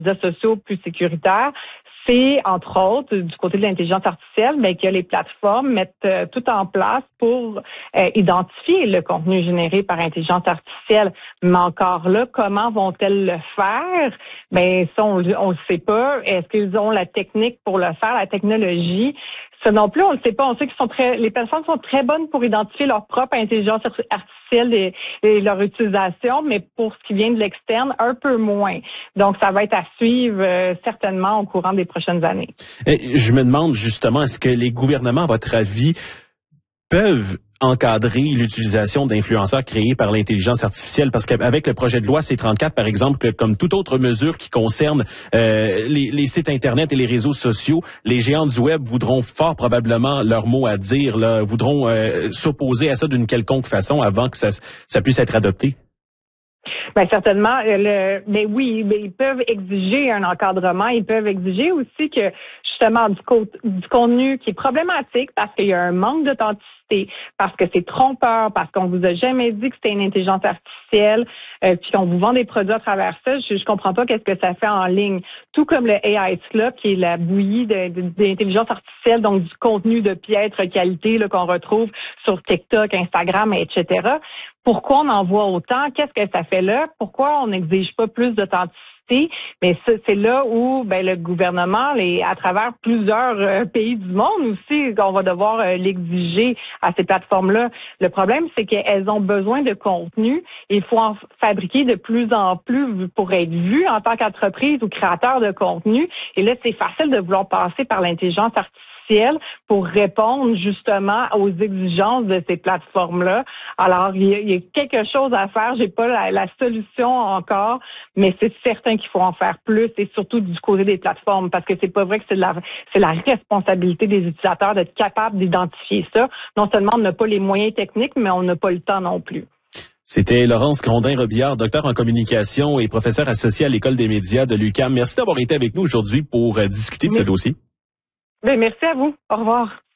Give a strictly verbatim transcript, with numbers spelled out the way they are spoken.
médias sociaux plus sécuritaires, c'est, entre autres, du côté de l'intelligence artificielle, mais que les plateformes mettent euh, tout en place pour euh, identifier le contenu généré par intelligence artificielle. Mais encore là, comment vont-elles le faire? Ben, ça, on ne le sait pas. Est-ce qu'ils ont la technique pour le faire, la technologie? Ça non plus, on ne le sait pas. On sait qu'ils sont très, les personnes sont très bonnes pour identifier leur propre intelligence artificielle et, et leur utilisation, mais pour ce qui vient de l'externe, un peu moins. Donc, ça va être à suivre euh, certainement au courant des prochaines années. Et je me demande justement, est-ce que les gouvernements, à votre avis, peuvent encadrer l'utilisation d'influenceurs créés par l'intelligence artificielle? Parce qu'avec le projet de loi C trente-quatre, par exemple, comme toute autre mesure qui concerne euh, les, les sites Internet et les réseaux sociaux, les géants du web voudront fort probablement leur mot à dire, là, voudront euh, s'opposer à ça d'une quelconque façon avant que ça, ça puisse être adopté. Bien, certainement. Le, mais oui, mais ils peuvent exiger un encadrement. Ils peuvent exiger aussi que, justement, du, co- du contenu qui est problématique parce qu'il y a un manque d'authenticité, parce que c'est trompeur, parce qu'on vous a jamais dit que c'était une intelligence artificielle, euh, puis qu'on vous vend des produits à travers ça. Je, je comprends pas qu'est-ce que ça fait en ligne. Tout comme le A I Slop, qui est la bouillie de, de, de l'intelligence artificielle, donc du contenu de piètre qualité là, qu'on retrouve sur TikTok, Instagram, et cetera. Pourquoi on en voit autant? Qu'est-ce que ça fait là? Pourquoi on n'exige pas plus d'authenticité? Mais c'est là où ben, le gouvernement, les, à travers plusieurs euh, pays du monde aussi, qu'on va devoir euh, l'exiger à ces plateformes-là. Le problème, c'est qu'elles ont besoin de contenu. Il faut en fabriquer de plus en plus pour être vu en tant qu'entreprise ou créateur de contenu. Et là, c'est facile de vouloir passer par l'intelligence artificielle pour répondre justement aux exigences de ces plateformes-là. Alors, il y, a, il y a quelque chose à faire. J'ai pas la, la solution encore, mais c'est certain qu'il faut en faire plus et surtout du côté des plateformes parce que c'est pas vrai que c'est de la, c'est la responsabilité des utilisateurs d'être capables d'identifier ça. Non seulement on n'a pas les moyens techniques, mais on n'a pas le temps non plus. C'était Laurence Grondin-Robillard, docteur en communication et professeur associé à l'École des médias de l'U Q A M. Merci d'avoir été avec nous aujourd'hui pour euh, discuter de ce dossier. Bien, merci à vous. Au revoir.